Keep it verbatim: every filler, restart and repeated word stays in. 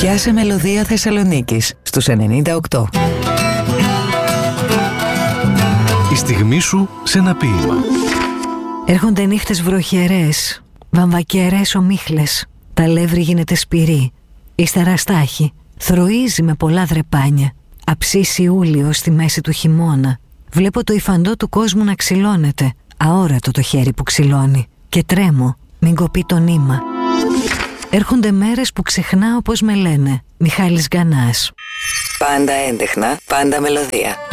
Πιάσε μελωδία Θεσσαλονίκης στους ενενήντα οκτώ. Η στιγμή σου σε ένα ποίημα. Έρχονται νύχτες βροχερές, βαμβακερές ομίχλες. Τα λεύρη γίνεται σπυρί, ύστερα στάχη. Θροίζει με πολλά δρεπάνια. Αψίσει Ιούλιο στη μέση του χειμώνα. Βλέπω το υφαντό του κόσμου να ξυλώνεται. Αόρατο το χέρι που ξυλώνει. Και τρέμω, μην κοπεί το νήμα. Έρχονται μέρες που ξεχνάω πως με λένε. Μιχάλης Γκανάς. Πάντα έντεχνα, πάντα μελωδία.